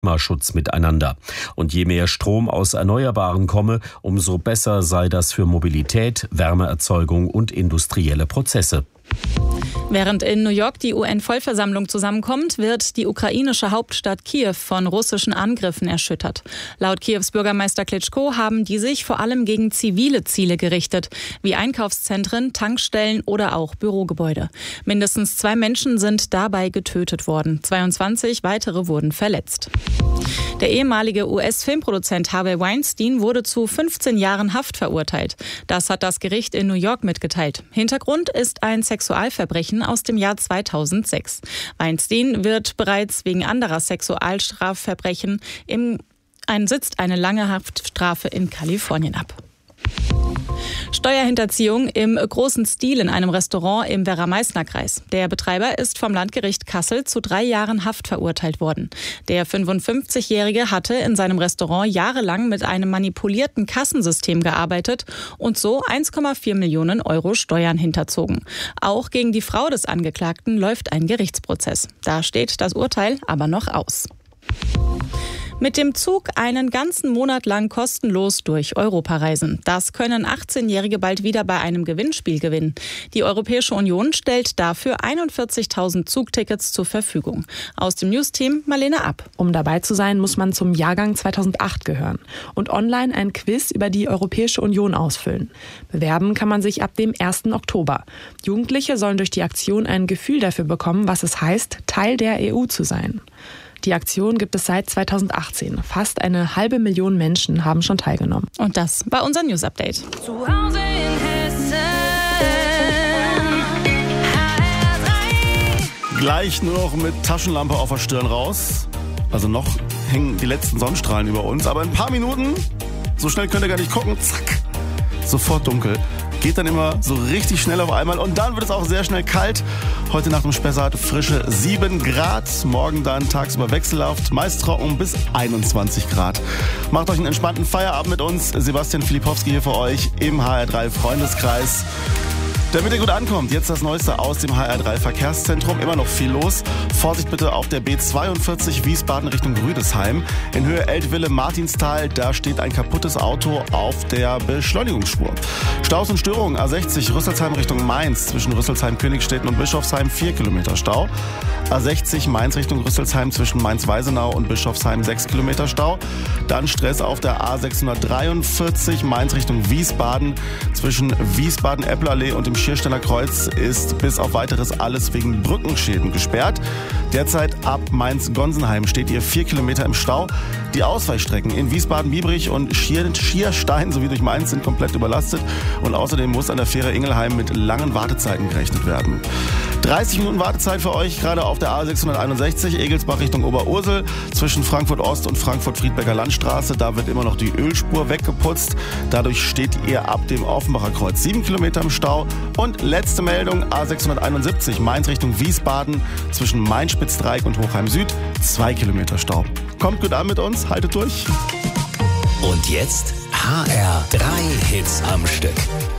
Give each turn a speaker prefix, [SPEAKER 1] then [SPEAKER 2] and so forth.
[SPEAKER 1] Klimaschutz miteinander. Und je mehr Strom aus Erneuerbaren komme, umso besser sei das für Mobilität, Wärmeerzeugung und industrielle Prozesse.
[SPEAKER 2] Während in New York die UN-Vollversammlung zusammenkommt, wird die ukrainische Hauptstadt Kiew von russischen Angriffen erschüttert. Laut Kiews Bürgermeister Klitschko haben die sich vor allem gegen zivile Ziele gerichtet, wie Einkaufszentren, Tankstellen oder auch Bürogebäude. Mindestens 2 Menschen sind dabei getötet worden. 22 weitere wurden verletzt. Der ehemalige US-Filmproduzent Harvey Weinstein wurde zu 15 Jahren Haft verurteilt. Das hat das Gericht in New York mitgeteilt. Hintergrund ist ein Sexualverbrechen aus dem Jahr 2006. Weinstein wird bereits wegen anderer Sexualstrafverbrechen sitzt eine lange Haftstrafe in Kalifornien ab. Steuerhinterziehung im großen Stil in einem Restaurant im Werra-Meißner-Kreis. Der Betreiber ist vom Landgericht Kassel zu 3 Jahren Haft verurteilt worden. Der 55-Jährige hatte in seinem Restaurant jahrelang mit einem manipulierten Kassensystem gearbeitet und so 1,4 Millionen Euro Steuern hinterzogen. Auch gegen die Frau des Angeklagten läuft ein Gerichtsprozess. Da steht das Urteil aber noch aus. Mit dem Zug einen ganzen Monat lang kostenlos durch Europa reisen. Das können 18-Jährige bald wieder bei einem Gewinnspiel gewinnen. Die Europäische Union stellt dafür 41.000 Zugtickets zur Verfügung. Aus dem News-Team Marlene Ab.
[SPEAKER 3] Um dabei zu sein, muss man zum Jahrgang 2008 gehören und online ein Quiz über die Europäische Union ausfüllen. Bewerben kann man sich ab dem 1. Oktober. Jugendliche sollen durch die Aktion ein Gefühl dafür bekommen, was es heißt, Teil der EU zu sein. Die Aktion gibt es seit 2018. Fast 500.000 Menschen haben schon teilgenommen.
[SPEAKER 2] Und das war unser News-Update.
[SPEAKER 4] Zu Hause in Hessen.
[SPEAKER 5] Gleich nur noch mit Taschenlampe auf der Stirn raus. Also noch hängen die letzten Sonnenstrahlen über uns. Aber in ein paar Minuten, so schnell könnt ihr gar nicht gucken, zack, sofort dunkel. Geht dann immer so richtig schnell auf einmal und dann wird es auch sehr schnell kalt. Heute Nacht im Spessart frische 7 Grad, morgen dann tagsüber wechselhaft, meist trocken bis 21 Grad. Macht euch einen entspannten Feierabend mit uns. Sebastian Filipowski hier für euch im HR3 Freundeskreis. Damit ihr gut ankommt, jetzt das Neueste aus dem HR3 Verkehrszentrum. Immer noch viel los. Vorsicht bitte auf der B42 Wiesbaden Richtung Rüdesheim. In Höhe Eltville-Martinstal, da steht ein kaputtes Auto auf der Beschleunigungsspur. Staus und Störungen A60 Rüsselsheim Richtung Mainz. Zwischen Rüsselsheim, Königstetten und Bischofsheim 4 Kilometer Stau. A60 Mainz Richtung Rüsselsheim zwischen Mainz-Weisenau und Bischofsheim 6 Kilometer Stau. Dann Stress auf der A643 Mainz Richtung Wiesbaden. Zwischen Wiesbaden-Eppelallee und dem Schiersteiner Kreuz ist bis auf weiteres alles wegen Brückenschäden gesperrt. Derzeit ab Mainz-Gonsenheim steht ihr 4 Kilometer im Stau. Die Ausweichstrecken in Wiesbaden-Biebrich und Schierstein sowie durch Mainz sind komplett überlastet. Und außerdem muss an der Fähre Ingelheim mit langen Wartezeiten gerechnet werden. 30 Minuten Wartezeit für euch, gerade auf der A661 Egelsbach Richtung Oberursel. Zwischen Frankfurt-Ost und Frankfurt-Friedberger Landstraße, da wird immer noch die Ölspur weggeputzt. Dadurch steht ihr ab dem Offenbacher Kreuz 7 Kilometer im Stau. Und letzte Meldung, A671 Mainz Richtung Wiesbaden. Zwischen Main-Spitzdreieck und Hochheim Süd 2 Kilometer Stau. Kommt gut an mit uns, haltet durch.
[SPEAKER 6] Und jetzt HR3 Hits am Stück.